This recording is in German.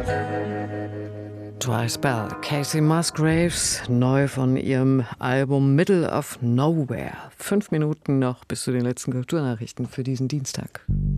Dry Spell, Casey Musgraves, neu von ihrem Album Middle of Nowhere. 5 Minuten noch bis zu den letzten Kulturnachrichten für diesen Dienstag.